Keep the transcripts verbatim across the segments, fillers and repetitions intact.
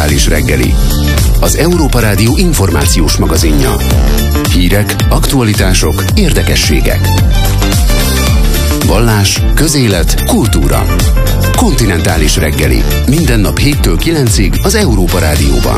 Kontinentális reggeli, az Európa Rádió információs magazinja. Hírek, aktualitások, érdekességek. Vallás, közélet, kultúra. Kontinentális reggeli, minden nap héttől kilencig az Európa Rádióban.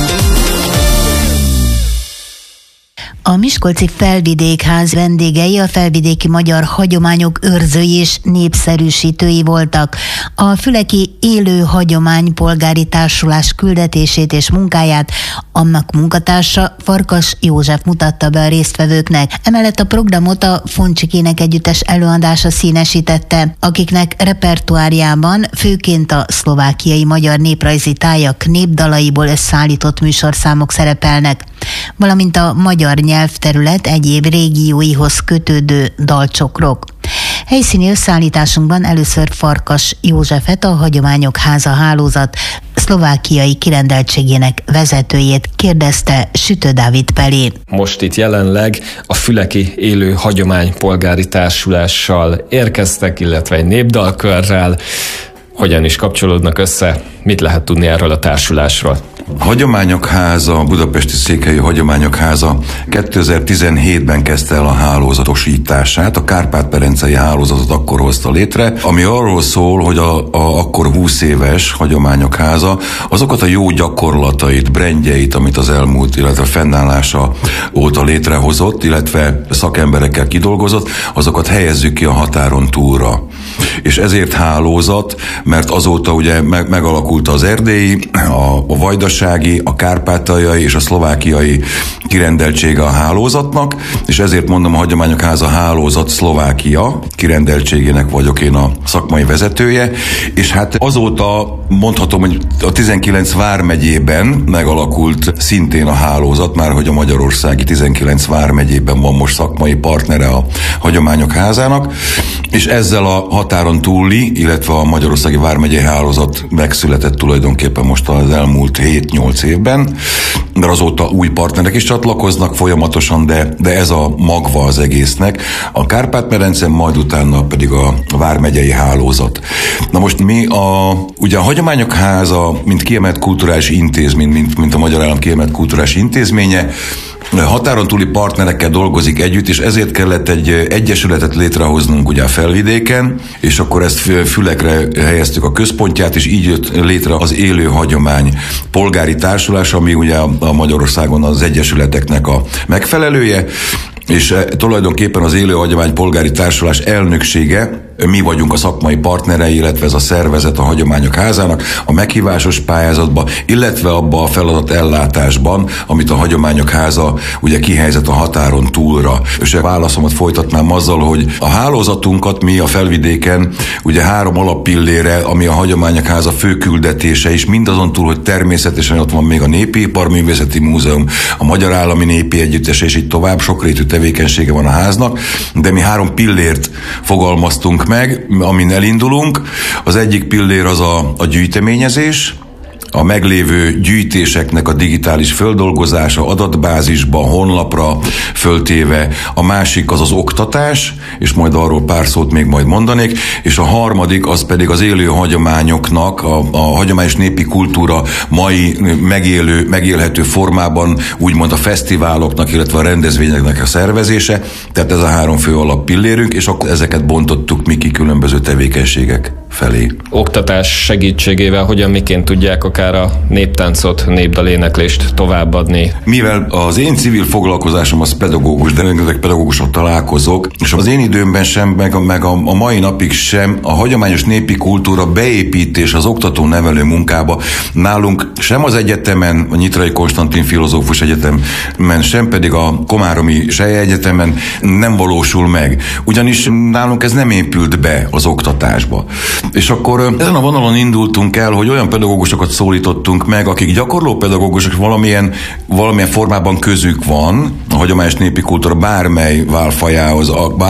A Miskolci Felvidékház vendégei a felvidéki magyar hagyományok őrzői és népszerűsítői voltak. A Füleki Élő Hagyomány Polgári Társulás küldetését és munkáját annak munkatársa Farkas József mutatta be a résztvevőknek. Emellett a programot a Foncsikének együttes előadása színesítette, akiknek repertoárjában főként a szlovákiai magyar néprajzi tájak népdalaiból összeállított műsorszámok szerepelnek, valamint a magyar nyelvterület egyéb régióihoz kötődő dalcsokrok. Helyszíni összeállításunkban először Farkas Józsefet, a Hagyományok Háza hálózat szlovákiai kirendeltségének vezetőjét kérdezte Sütő Dávid Pelé. Most itt jelenleg a Füleki Élő Hagyomány Polgári Társulással érkeztek, illetve egy népdalkörrel. Hogyan is kapcsolódnak össze? Mit lehet tudni erről a társulásról? A Hagyományok Háza, a budapesti székhelyű Hagyományok Háza kétezer-tizenhétben kezdte el a hálózatosítását, a Kárpát-medencei hálózatot akkor hozta létre, ami arról szól, hogy a, a akkor húsz éves Hagyományok Háza azokat a jó gyakorlatait, brandjeit, amit az elmúlt, illetve fennállása óta létrehozott, illetve szakemberekkel kidolgozott, azokat helyezzük ki a határon túlra. És ezért hálózat, mert azóta ugye meg, megalakult az erdélyi, a, a vajdasági, a kárpátaljai és a szlovákiai kirendeltsége a hálózatnak, és ezért mondom, a Hagyományok Háza hálózat Szlovákia kirendeltségének vagyok én a szakmai vezetője, és hát azóta mondhatom, hogy a tizenkilenc vármegyében megalakult szintén a hálózat, már hogy a magyarországi tizenkilenc vármegyében van most szakmai partnere a Hagyományok Házának, és ezzel a határon túli, illetve a magyarországi vármegyei hálózat megszületett tulajdonképpen most az elmúlt hét-nyolc évben, mert azóta új partnerek is csatlakoznak folyamatosan, de, de ez a magva az egésznek. A Kárpát-medence, majd utána pedig a vármegyei hálózat. Na most mi a, ugye a Hagyományok Háza, mint kiemelt kulturális intézmény, mint, mint a Magyar Állam kiemelt kulturális intézménye, határon túli partnerekkel dolgozik együtt, és ezért kellett egy egyesületet létrehoznunk ugye a Felvidéken, és akkor ezt Fülekre helyeztük a központját, és így jött létre az Élő Hagyomány Polgári Társulás, ami ugye a Magyarországon az egyesületeknek a megfelelője, és tulajdonképpen az Élő Hagyomány Polgári Társulás elnöksége, mi vagyunk a szakmai partnerei, illetve ez a szervezet a Hagyományok Házának a meghívásos pályázatban, illetve abba a feladat ellátásban, amit a Hagyományok Háza ugye kihelyezett a határon túlra. És a válaszomat folytatnám azzal, hogy a hálózatunkat mi a Felvidéken ugye három alappillére, ami a Hagyományok Háza fő küldetése is, mindazon túl, hogy természetesen ott van még a Népi Iparművészeti Múzeum, a Magyar Állami Népi Együttes, és így tovább, sokrétű tevékenysége van a háznak, de mi három pillért fogalmaztunk meg, amin elindulunk. Az egyik pillér az a, a gyűjteményezés, a meglévő gyűjtéseknek a digitális földolgozása, adatbázisba, honlapra föltéve, a másik az az oktatás, és majd arról pár szót még majd mondanék, és a harmadik az pedig az élő hagyományoknak, a, a hagyományos népi kultúra mai megélő, megélhető formában, úgymond a fesztiváloknak, illetve a rendezvényeknek a szervezése, tehát ez a három fő alappillérünk, és akkor ezeket bontottuk mi ki különböző tevékenységek felé. Oktatás segítségével hogyan, miként tudják akár a néptáncot, népdaléneklést továbbadni? Mivel az én civil foglalkozásom az pedagógus, de rengeteg pedagógusok találkozok, és az én időmben sem, meg, a, meg a, a mai napig sem a hagyományos népi kultúra beépítés az oktató-nevelő munkába nálunk sem az egyetemen, a Nyitrai Konstantin Filozófus Egyetemen, sem pedig a Komáromi Selye Egyetemen nem valósul meg. Ugyanis nálunk ez nem épült be az oktatásba. És akkor ezen a vonalon indultunk el, hogy olyan pedagógusokat szólítottunk meg, akik gyakorló pedagógusok, valamilyen, valamilyen formában közük van a hagyományos népi kultúra bármely válfajához, bár a néptánc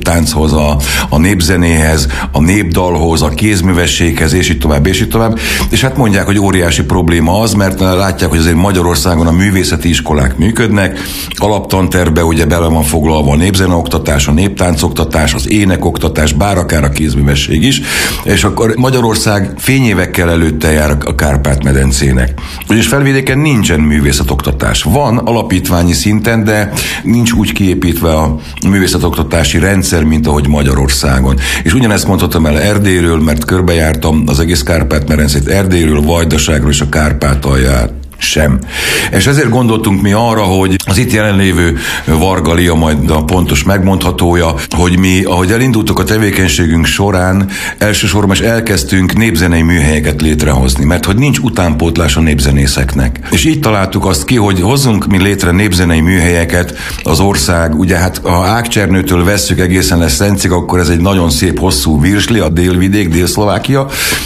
néptánchoz, a, a népzenéhez, a népdalhoz, a kézművességhez, és így tovább, és így tovább. És hát mondják, hogy óriási probléma az, mert látják, hogy azért Magyarországon a művészeti iskolák működnek, alaptantervbe ugye bele van foglalva a népzeneoktatás, a néptáncoktatás, az énekoktatás, bár akár a kézművesség is, és akkor Magyarország fényévekkel előtte jár a Kárpát-medencének. Ugyanis Felvidéken nincsen művészetoktatás. Van alapítványi szinten, de nincs úgy kiépítve a művészetoktatási rendszer, mint ahogy Magyarországon. És ugyanezt mondhatom el Erdélyről, mert körbejártam az egész Kárpát-medencét, Erdélyről, Vajdaságról és a Kárpátalját sem. És ezért gondoltunk mi arra, hogy az itt jelenlévő Varga Lia, majd a pontos megmondhatója, hogy mi, ahogy elindultuk a tevékenységünk során, elsősorban is elkezdtünk népzenei műhelyeket létrehozni, mert hogy nincs utánpótlás a népzenészeknek. És így találtuk azt ki, hogy hozzunk mi létre népzenei műhelyeket, az ország, ugye hát ha Ágcsernőtől vesszük egészen lesz Szencig, akkor ez egy nagyon szép hosszú virsli, a délvidék, Dél-Szlovákia,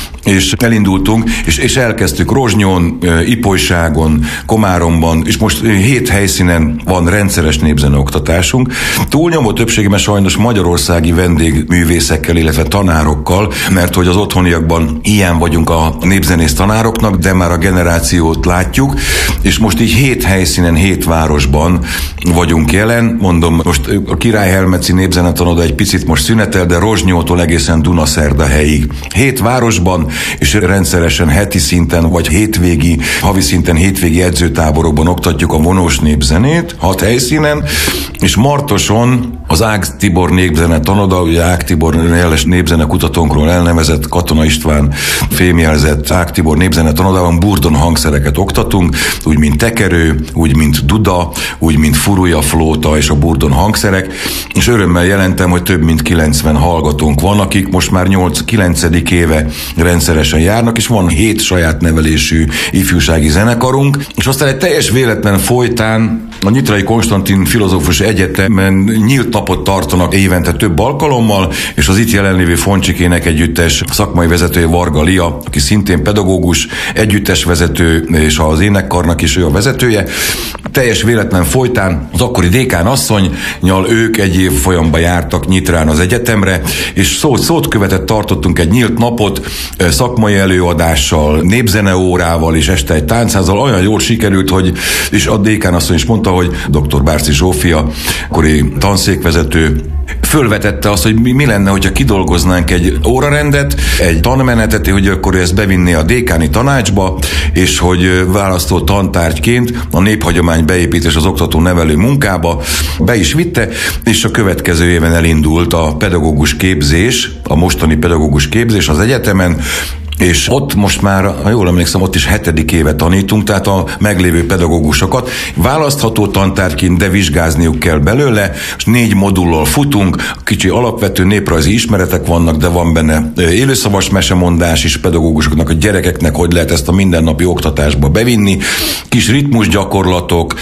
és elindultunk, és, és elkezdtük Rozsnyon, Ipolyságon, Komáromban, és most hét helyszínen van rendszeres népzeneoktatásunk. Túlnyomó többségében sajnos magyarországi vendégművészekkel, illetve tanárokkal, mert hogy az otthoniakban ilyen vagyunk a népzenész tanároknak, de már a generációt látjuk, és most így hét helyszínen, hét városban vagyunk jelen. Mondom, most a Királyhelmeci népzenetanoda egy picit most szünetel, de Rozsnyótól egészen Dunaszerdahelyig. Hét városban, és rendszeresen heti szinten, vagy hétvégi, havi szinten hétvégi edzőtáborokban oktatjuk a vonós népzenét, hat helyszínen, és Martoson az Ág Tibor népzene tanoda, ugye Ág Tibor jeles népzene kutatónkról elnevezett Katona István fémjelzett Ág Tibor népzene tanodában burdon hangszereket oktatunk, úgy mint tekerő, úgy mint duda, úgy mint furúja, flóta és a burdon hangszerek, és örömmel jelentem, hogy több mint kilencven hallgatónk van, akik most már nyolc-kilencedik éve rendszeresen járnak, és van hét saját nevelésű ifjúsági zenekarunk, és aztán egy teljes véletlen folytán a Nyitrai Konstantin Filozófus Egyetemen nyílt napot tartanak évente több alkalommal, és az itt jelenlévő Foncsikének együttes szakmai vezetője Varga Lia, aki szintén pedagógus, együttes vezető, és az énekkarnak is ő a vezetője. Teljes véletlen folytán az akkori dékán asszonnyal ők egy év folyamban jártak Nyitrán az egyetemre, és szót, szót követett tartottunk egy nyílt napot, szakmai előadással, népzeneórával és este egy táncházzal. Olyan jól sikerült, hogy, és a dékán asszony is mondta, hogy dr. Bárci Zsófia, akkori tanszékvezető, fölvetette azt, hogy mi, mi lenne, hogyha kidolgoznánk egy órarendet, egy tanmenetet, hogy akkor ezt bevinné a dékáni tanácsba, és hogy választó tantárgyként a néphagyomány beépítés az oktató-nevelő munkába be is vitte, és a következő éven elindult a pedagógus képzés, a mostani pedagógus képzés az egyetemen, és ott most már, ha jól emlékszem, ott is hetedik éve tanítunk, tehát a meglévő pedagógusokat választható tantárgyként, de vizsgázniuk kell belőle, és négy modullal futunk, kicsi alapvető néprajzi ismeretek vannak, de van benne élőszavas mesemondás is pedagógusoknak, a gyerekeknek, hogy lehet ezt a mindennapi oktatásba bevinni, kis ritmusgyakorlatok,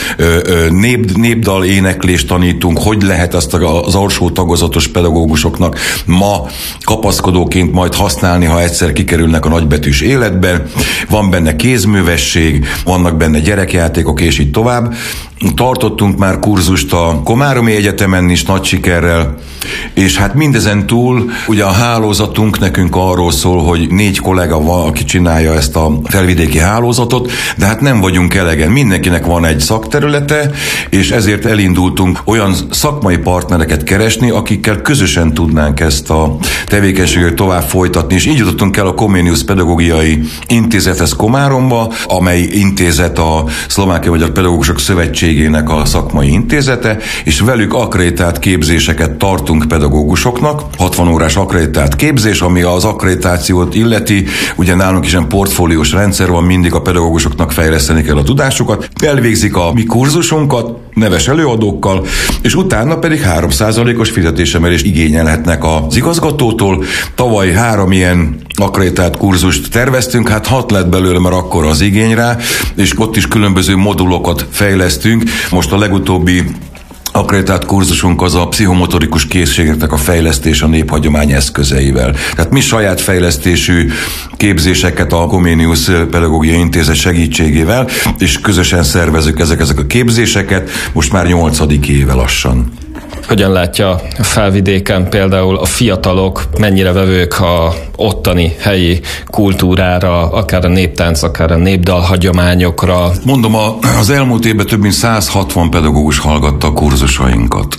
nép, népdal éneklést tanítunk, hogy lehet ezt az alsó tagozatos pedagógusoknak ma kapaszkodóként majd használni, ha egyszer kikerülnek a nagybetűs életben, van benne kézművesség, vannak benne gyerekjátékok, és így tovább. Tartottunk már kurzust a Komáromi Egyetemen is nagy sikerrel, és hát mindezen túl ugye a hálózatunk nekünk arról szól, hogy négy kollega van, aki csinálja ezt a felvidéki hálózatot, de hát nem vagyunk elegen. Mindenkinek van egy szakterülete, és ezért elindultunk olyan szakmai partnereket keresni, akikkel közösen tudnánk ezt a tevékenységet tovább folytatni, és így jutottunk el a Comenius Pedagógiai Intézethez Komáromba, amely intézet a Szlovákiai Magyar Pedagógusok Szövetségének a szakmai intézete, és velük akkreditált képzéseket tartunk pedagógusoknak, hatvan órás akkreditált képzés, ami az akkreditációt illeti, ugye nálunk is egy portfóliós rendszer van, mindig a pedagógusoknak fejleszteni kell a tudásukat, elvégzik a mi kurzusunkat, neves előadókkal, és utána pedig három százalékos fizetésemelést igényelhetnek az igazgatótól. Tavaly három ilyen akkreditált kurzust terveztünk, hát hat lett belőle, mert akkor az igény rá, és ott is különböző modulokat fejlesztünk. Most a legutóbbi akkreditált kurzusunk az a pszichomotorikus készségeknek a fejlesztés a néphagyomány eszközeivel. Tehát mi saját fejlesztésű képzéseket a Comenius Pedagógiai Intézet segítségével, és közösen szervezzük ezek, ezek a képzéseket, most már nyolcadik éve lassan. Hogyan látja a Felvidéken például a fiatalok mennyire vevők a ottani helyi kultúrára, akár a néptánc, akár a népdal hagyományokra? Mondom, az elmúlt évben több mint száz hatvan pedagógus hallgatta a kurzusainkat.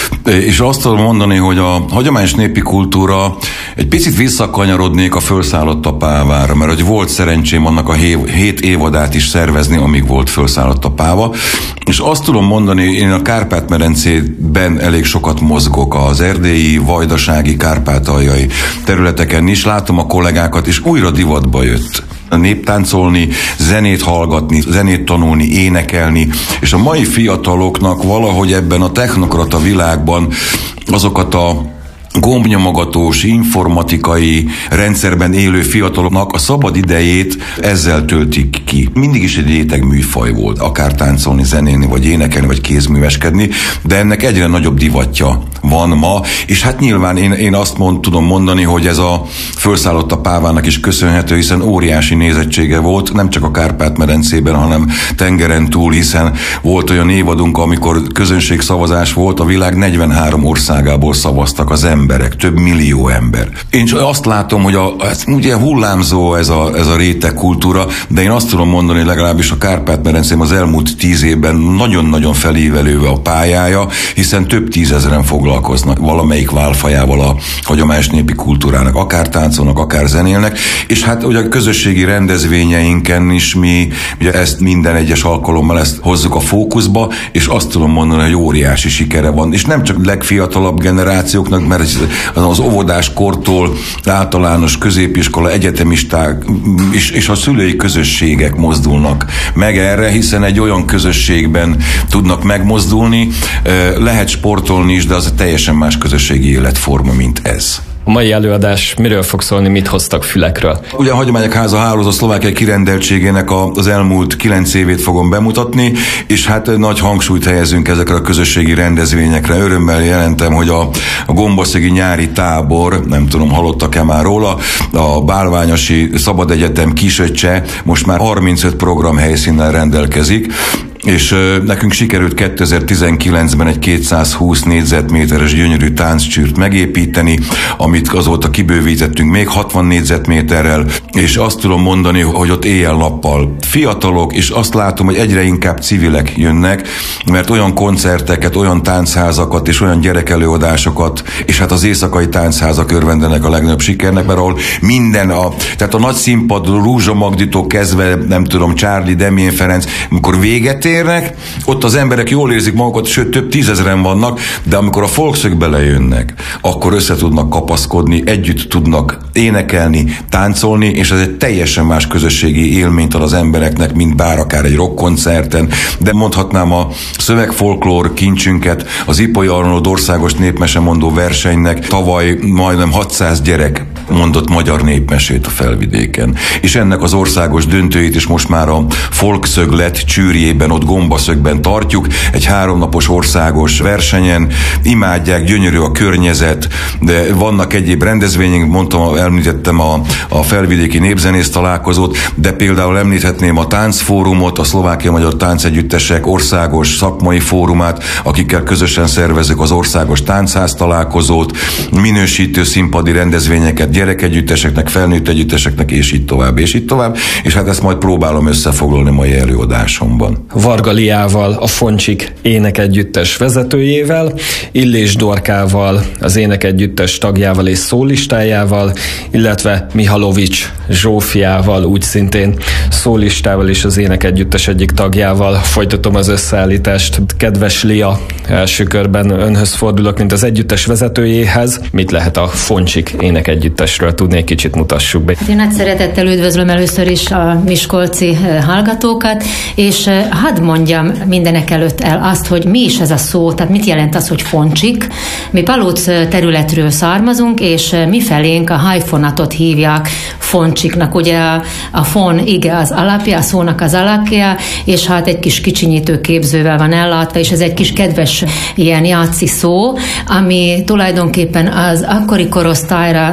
És azt tudom mondani, hogy a hagyományos népi kultúra, egy picit visszakanyarodnék a Fölszállott a Pávára, mert hogy volt szerencsém annak a hét évadát is szervezni, amíg volt Fölszállott a Páva, és azt tudom mondani, én a Kárpát-medencében elég sokat mozgok az erdélyi, vajdasági, kárpátaljai területeken is, látom a kollégákat, és újra divatba jött néptáncolni, zenét hallgatni, zenét tanulni, énekelni, és a mai fiataloknak valahogy ebben a technokrata világban azokat a gombnyomogatós, informatikai rendszerben élő fiataloknak a szabad idejét ezzel töltik ki. Mindig is egy réteg műfaj volt, akár táncolni, zenélni, vagy énekelni, vagy kézműveskedni, de ennek egyre nagyobb divatja van ma, és hát nyilván én, én azt mond, tudom mondani, hogy ez a Fölszállott a Pávának is köszönhető, hiszen óriási nézettsége volt, nem csak a Kárpát-medencében, hanem tengeren túl, hiszen volt olyan évadunk, amikor közönségszavazás volt, a világ negyvenhárom országából szavaztak az emberek, több millió ember. Én azt látom, hogy a, ugye hullámzó ez a, ez a réteg kultúra, de én azt tudom mondani, hogy legalábbis a Kárpát-medencém az elmúlt tíz évben nagyon-nagyon felívelőve a pályája, hiszen több tízezeren foglalkoznak valamelyik válfajával a hagyományos népi kultúrának, akár táncolnak, akár zenélnek, és hát ugye a közösségi rendezvényeinken is mi ugye ezt minden egyes alkalommal ezt hozzuk a fókuszba, és azt tudom mondani, hogy óriási sikere van, és nem csak legfiatalabb generációknak, mert az óvodás kortól általános középiskola, egyetemisták és, és a szülői közösségek mozdulnak meg erre, hiszen egy olyan közösségben tudnak megmozdulni, lehet sportolni is, de az egy teljesen más közösségi életforma, mint ez. A mai előadás miről fog szólni, mit hoztak Fülekről? Ugye a Hagyományok Háza hálózat Szlovákiai kirendeltségének az elmúlt kilenc évét fogom bemutatni, és hát nagy hangsúlyt helyezünk ezekre a közösségi rendezvényekre. Örömmel jelentem, hogy a, a gombaszögi nyári tábor, nem tudom, hallottak-e már róla, a Bálványosi Szabad Egyetem kisöccse most már harmincöt programhelyszínnel rendelkezik, és uh, nekünk sikerült kétezer-tizenkilencben egy kétszázhúsz négyzetméteres gyönyörű tánccsűrt megépíteni, amit azóta kibővítettünk még hatvan négyzetméterrel, és azt tudom mondani, hogy ott éjjel-nappal fiatalok, és azt látom, hogy egyre inkább civilek jönnek, mert olyan koncerteket, olyan táncházakat és olyan gyerekelőadásokat, és hát az éjszakai táncházak örvendenek a legnagyobb sikernek, mert ahol minden, a, tehát a nagy színpad, Rúzsa Magditól kezdve, nem tudom, Charlie, Demjén Ferenc, amikor véget érnek, ott az emberek jól érzik magukat, sőt több tízezeren vannak, de amikor a folkszög belejönnek, akkor össze tudnak kapaszkodni, együtt tudnak énekelni, táncolni, és ez egy teljesen más közösségi élményt ad az embereknek, mint bár akár egy rockkoncerten, de mondhatnám a szövegfolklór kincsünket, az Ipoly Arnold országos népmesemondó versenynek tavaly majdnem hatszáz gyerek mondott magyar népmesét a Felvidéken. És ennek az országos döntőit is most már a Folkszöglet Csűrjében, ott Gombaszögben tartjuk, egy háromnapos országos versenyen, imádják, gyönyörű a környezet, de vannak egyéb rendezvények, mondtam, említettem a, a felvidéki népzenész találkozót, de például említhetném a táncfórumot, a Szlovákia Magyar Táncegyüttesek országos szakmai fórumát, akikkel közösen szervezzük az országos táncház találkozót, minősítő színpadi rendezvényeket gyerekegyütteseknek, felnőtt együtteseknek, és így tovább, és így tovább, és hát ezt majd próbálom összefoglalni mai előadásomban. Varga Liával, a Foncsik énekegyüttes vezetőjével, Illés Dorkával, az énekegyüttes tagjával és szólistájával, illetve Mihalovics Zsófiával, úgy szintén szólistával és az énekegyüttes egyik tagjával folytatom az összeállítást. Kedves Lia, első körben önhöz fordulok, mint az együttes vezetőjéhez. Mit lehet a Foncsik énekegyüttesről tudni, egy kicsit mutassuk be. Én nagy szeretettel üdvözlöm először is a miskolci hallgatókat, és hadd mondjam mindenek előtt el azt, hogy mi is ez a szó, tehát mit jelent az, hogy Foncsik. Mi Palóc területről származunk, és mi felénk a hajfonatot hívják Foncsiknak. Ugye a, a fon, ige az alapja, a szónak az alapja, és hát egy kis kicsinyítő képzővel van ellátva, és ez egy kis kedves ilyen játszi szó, ami tulajdonképpen az akkori korosztályra nagyon jellemző,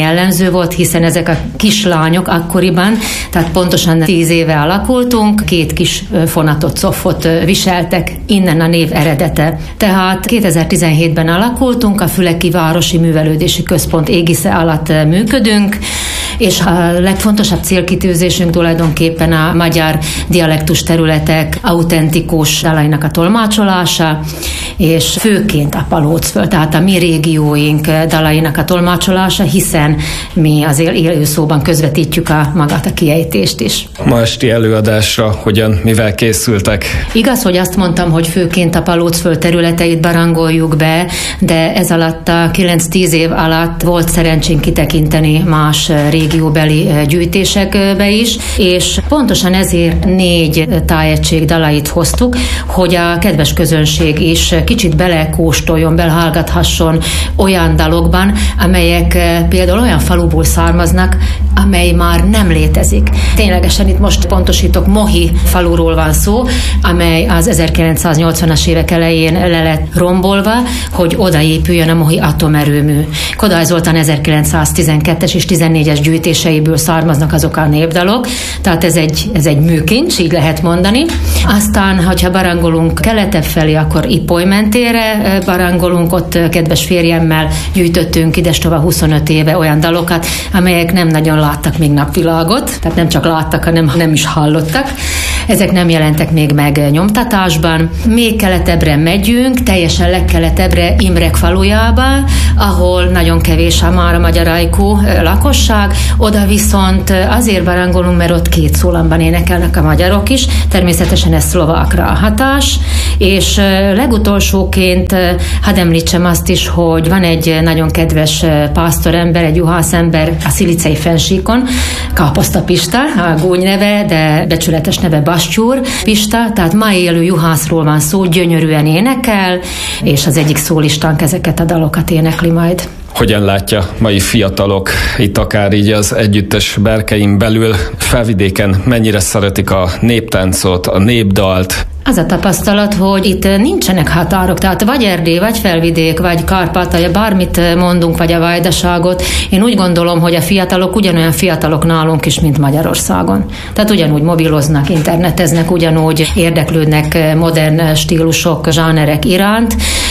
jellemző volt, hiszen ezek a kislányok akkoriban, tehát pontosan tíz éve alakultunk, két kis fonatot, coffot viseltek, innen a név eredete. Tehát kétezer-tizenhétben alakultunk, a Füleki Városi Művelődési Központ égisze alatt működünk, és a legfontosabb célkitűzésünk tulajdonképpen a magyar dialektus területek autentikus dalainak a tolmácsolása, és főként a Palócföld, tehát a mi régióink dalainak a tolmácsolása, hiszen mi az élő szóban közvetítjük a magát a kiejtést is. Ma esti előadásra hogyan, mivel készültek? Igaz, hogy azt mondtam, hogy főként a Palócföld területeit barangoljuk be, de ez alatt a kilenc-tíz év alatt volt szerencsénk kitekinteni más régióbeli gyűjtésekbe is, és pontosan ezért négy tájegység dalait hoztuk, hogy a kedves közönség is kicsit belekóstoljon, belehallgathasson olyan dalokban, amelyek például olyan faluból származnak, amely már nem létezik. Ténylegesen itt most pontosítok, Mohi faluról van szó, amely az ezerkilencszáznyolcvanas évek elején le lett rombolva, hogy odaépüljön a Mohi atomerőmű. Kodály Zoltán ezerkilencszáztizenkettes és tizennégyes gyűjtéseiből származnak azok a népdalok, tehát ez egy, ez egy műkincs, így lehet mondani. Aztán, hogyha barangolunk keletebb felé, akkor Ipoly mentére barangolunk, ott kedves férjemmel gyűjtöttünk idestova huszonöt éve olyan dalokat, amelyek nem nagyon láttak még napvilágot, tehát nem csak láttak, hanem nem is hallottak. Ezek nem jelentek még meg nyomtatásban. Még keletebbre megyünk, teljesen legkeletebbre, Imrek falujába, ahol nagyon kevés a már a magyar ajkú lakosság, oda viszont azért barangolunk, mert ott két szólamban énekelnek a magyarok is, természetesen ez szlovákra a hatás, és legutolsóként hadd említsem azt is, hogy van egy nagyon kedves pásztorember, egy juhászember a Szilicei fennsíkon, Káposzta Pista, a gúny neve, de becsületes neve Bastyúr Pista, tehát ma élő juhászról van szó, gyönyörűen énekel, és az egyik szólistánk ezeket a dalokat énekli majd. Hogyan látja mai fiatalok, itt akár így az együttes berkein belül, Felvidéken mennyire szeretik a néptáncot, a népdalt? Az a tapasztalat, hogy itt nincsenek határok, tehát vagy Erdély, vagy Felvidék, vagy Kárpátalja, bármit mondunk, vagy a Vajdaságot. Én úgy gondolom, hogy a fiatalok ugyanolyan fiatalok nálunk is, mint Magyarországon. Tehát ugyanúgy mobiloznak, interneteznek, ugyanúgy érdeklődnek modern stílusok, zsánerek iránt,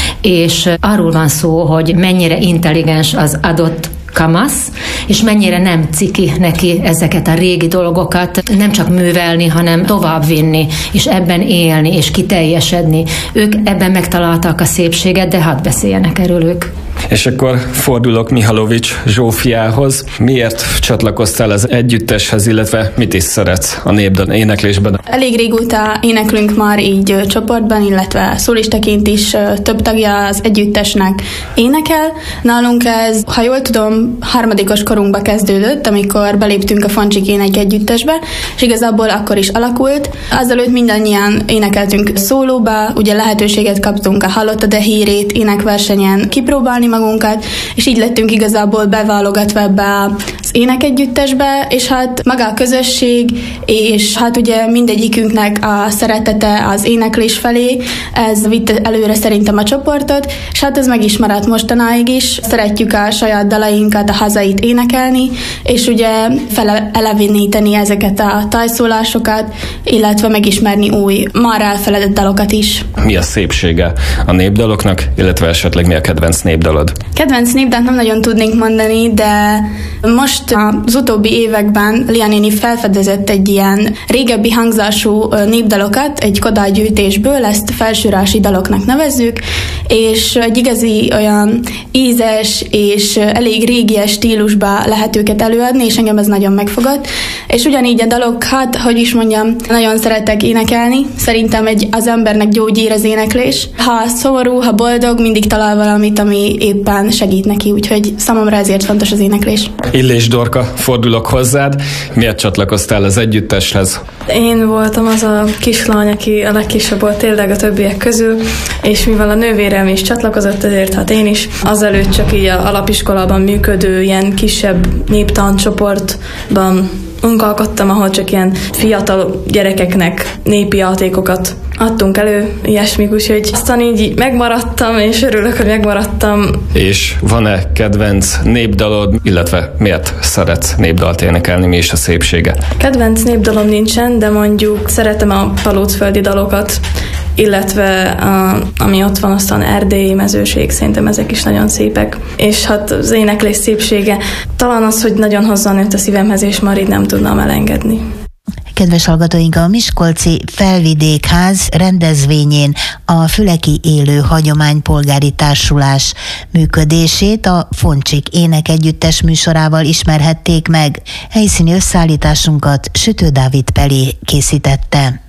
és arról van szó, hogy mennyire intelligens az adott kamasz, és mennyire nem ciki neki ezeket a régi dolgokat nem csak művelni, hanem továbbvinni, és ebben élni, és kiteljesedni. Ők ebben megtalálták a szépséget, de hadd beszéljenek erről ők. És akkor fordulok Mihalovics Zsófiához. Miért csatlakoztál az együtteshez, illetve mit is szeretsz a népdal éneklésben? Elég régóta éneklünk már így csoportban, illetve szólistaként is több tagja az együttesnek énekel. Nálunk ez, ha jól tudom, harmadikos korunkba kezdődött, amikor beléptünk a Fancsikének együttesbe, és igazából akkor is alakult. Azelőtt mindannyian énekeltünk szólóba, ugye lehetőséget kaptunk a Hallottad a hírét énekversenyen kipróbálni magunkat, és így lettünk igazából beválogatva ebbe az énekegyüttesbe, és hát maga a közösség, és hát ugye mindegyikünknek a szeretete az éneklés felé, ez vitte előre szerintem a csoportot, és hát ez meg is maradt mostanáig is. Szeretjük a saját dalainkat, a hazait énekelni, és ugye fele eleveníteni ezeket a tajszólásokat, illetve megismerni új, már elfeledett dalokat is. Mi a szépsége a népdaloknak, illetve esetleg mi a kedvenc népdalod? Kedvenc népdalt nem nagyon tudnék mondani, de most az utóbbi években Lia néni felfedezett egy ilyen régebbi hangzású népdalokat egy Kodály gyűjtésből, ezt felsőrási daloknak nevezzük, és egy igazi olyan ízes és elég régies stílusba lehet őket előadni, és engem ez nagyon megfogott. És ugyanígy a dalok, hát, hogy is mondjam, nagyon szeretek énekelni. Szerintem egy, az embernek gyógyír az éneklés. Ha szomorú, ha boldog, mindig talál valamit, ami éppen segít neki, úgyhogy számomra ezért fontos az éneklés. Illés Dorka, fordulok hozzád. Miért csatlakoztál az együtteshez? Én voltam az a kislány, aki a legkisebb volt tényleg a többiek közül, és mivel a nővérem is csatlakozott, ezért hát én is azelőtt csak így a alapiskolában működő ilyen kisebb néptáncsoportban munkálkodtam, ahol csak ilyen fiatal gyerekeknek népi játékokat adtunk elő, ilyesmik, úgyhogy aztán így megmaradtam, és örülök, hogy megmaradtam. És van-e kedvenc népdalod, illetve miért szeretsz népdalt énekelni, mi is a szépsége? Kedvenc népdalom nincsen, de mondjuk szeretem a palócföldi dalokat, illetve a, ami ott van, aztán erdélyi mezőség, szerintem ezek is nagyon szépek. És hát az éneklés szépsége talán az, hogy nagyon hozzánőtt a szívemhez, és már így nem tudnám elengedni. Kedves hallgatóink, a Miskolci Felvidékház rendezvényén a Füleki Élő Hagyománypolgári Társulás működését a Foncsik énekegyüttes műsorával ismerhették meg. Helyszíni összeállításunkat Sütő Dávid Peli készítette.